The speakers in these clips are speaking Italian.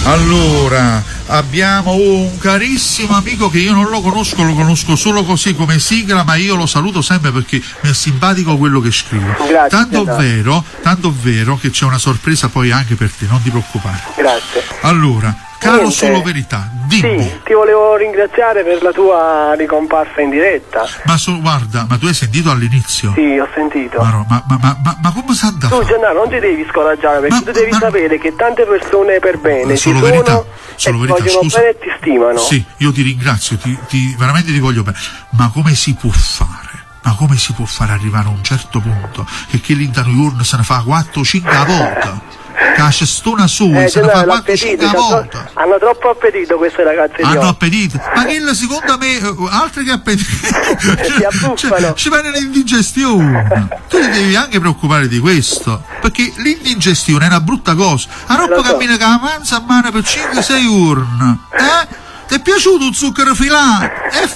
Allora, abbiamo un carissimo amico che io non lo conosco solo così come sigla, ma io lo saluto sempre perché mi è simpatico quello che scrive. Grazie. Tanto vero che c'è una sorpresa poi anche per te, non ti preoccupare. Grazie. Allora, caro Solo Verità, dimmi. Sì, ti volevo ringraziare per la tua ricomparsa in diretta. Guarda, ma tu hai sentito all'inizio? Sì, ho sentito. Ma come sa da Tu, fare? Gennaro, non ti devi scoraggiare, perché tu devi sapere che tante persone per bene Solo ci Verità, sono Solo e Verità, vogliono scusa. bene e ti stimano. Sì, io ti ringrazio, veramente ti voglio bene. Ma come si può fare? Ma come si può fare arrivare a un certo punto che l'Interno se ne fa 4-5 volte? Che stona su se ne fa 4-5 volte. Hanno troppo appetito queste ragazze. Hanno appetito? Ma che secondo me altri che appetito si abbuffano. ci viene l'indigestione. Tu ti devi anche preoccupare di questo, perché l'indigestione è una brutta cosa. A roba cammina che avanza a mano per 5-6 urne. Ti è piaciuto il zucchero filato?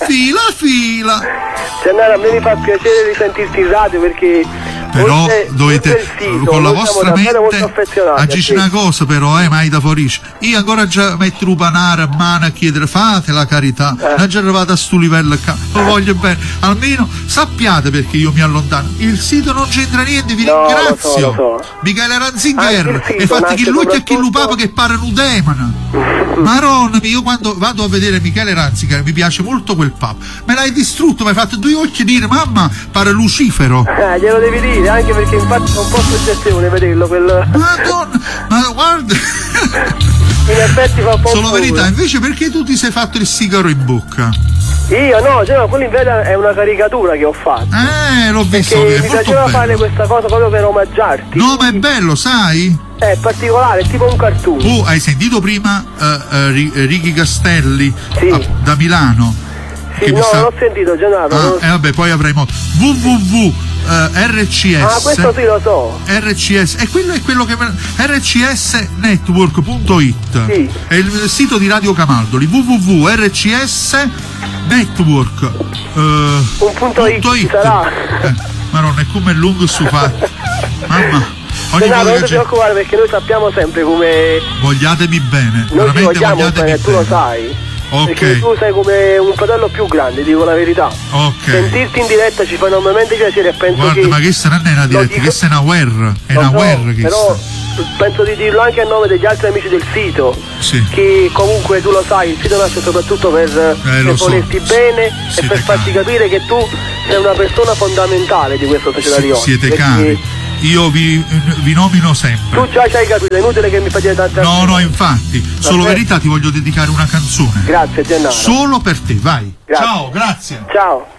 Fila. Gennaro, a me mi fa piacere di sentirti in radio perché però dovete sito, con la vostra mente aggici una cosa però mai da fuorice. Io ancora già metto un panare a mano a chiedere fate la carità, non già arrivato a sto livello qua, lo voglio bene, almeno sappiate perché io mi allontano, il sito non c'entra niente, vi ringrazio. Lo so. Michele Ranzinger e fatti chi lui e chi lupapa che pare un demone. Maronna, io quando vado a vedere Michele Ranziger mi piace molto quel pub, me l'hai distrutto, mi hai fatto 2 occhi dire mamma pare Lucifero. Glielo devi dire, anche perché infatti è un po' suggezione vederlo quel. Madonna, ma guarda. In effetti fa un po'. Solo Verità, invece perché tu ti sei fatto il sigaro in bocca? Io no, cioè, quello in verità è una caricatura che ho fatto. L'ho visto. Perché che mi piaceva fare questa cosa proprio per omaggiarti. No, ma è bello, sai? È particolare, è tipo un cartoon. Tu hai sentito prima Ricky Castelli da Milano? Sì, no, non l'ho sentito, Gennaro. Vabbè, poi avrei modo. RCS. Questo sì lo so. RCS, e quello è quello che rcsnetwork.it. Sì. È il sito di Radio Camaldoli, www.rcsnetwork. Un punto it sarà. Ma non è come lungo su fatto. Mamma. Non ti preoccupare perché noi sappiamo sempre come. Vogliatemi bene. Noi ti vogliamo bene, tu lo sai. Perché tu sei come un fratello più grande, dico la verità. Sentirti in diretta ci fa enormemente piacere e penso guarda, ma questa non è una diretta, questa è una guerra. È una guerra che però penso di dirlo anche a nome degli altri amici del sito. Sì. Che comunque tu lo sai, il sito nasce soprattutto per volerti bene e per farti capire che tu sei una persona fondamentale di questa società di oggi. Siete cari. Io vi nomino sempre. Tu già ci hai capito, è inutile che mi faccia tante. No, infatti. Solo Verità ti voglio dedicare una canzone. Grazie, Gennaro. Solo per te, vai. Grazie. Ciao, grazie. Ciao.